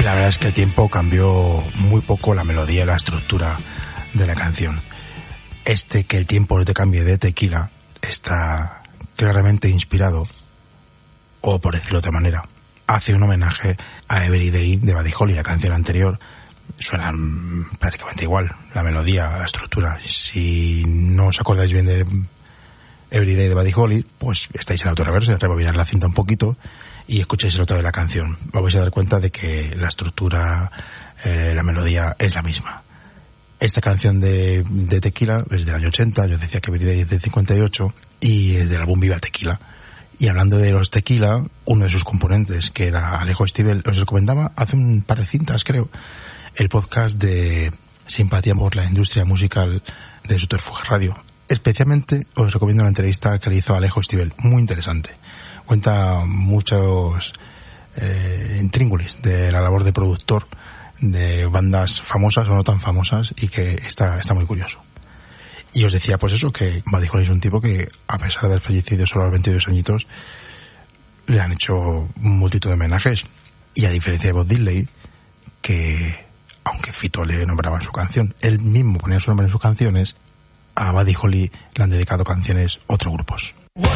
La verdad es que el tiempo cambió muy poco la melodía y la estructura de la canción. Que el tiempo no te cambie de Tequila está claramente inspirado, o por decirlo de otra manera, hace un homenaje a Every Day de Buddy Holly, la canción anterior. Suenan prácticamente igual, la melodía, la estructura. Si no os acordáis bien de Every Day de Buddy Holly, pues estáis en autorreverse, rebobinar la cinta un poquito y escucháis el otro de la canción. Os vais a dar cuenta de que la estructura, la melodía es la misma. Esta canción de Tequila es del año 80, yo decía que Every Day es del 58 y es del álbum Viva Tequila. Y hablando de los Tequila, uno de sus componentes, que era Alejo Stivel, os recomendaba hace un par de cintas, creo, el podcast de Simpatía por la Industria Musical de Subterfuge Radio. Especialmente os recomiendo la entrevista que le hizo Alejo Stivel, muy interesante. Cuenta muchos intríngulis de la labor de productor de bandas famosas o no tan famosas, y que está muy curioso. Y os decía pues eso, que Buddy Holly es un tipo que, a pesar de haber fallecido solo a los 22 añitos, le han hecho multitud de homenajes. Y a diferencia de Bob Dylan, que aunque Fito le nombraba en su canción, él mismo ponía su nombre en sus canciones, a Buddy Holly le han dedicado canciones otros grupos.